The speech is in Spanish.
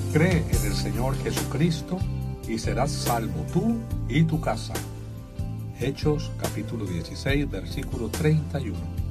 Cree en el Señor Jesucristo y serás salvo tú y tu casa. Hechos capítulo 16, versículo 31.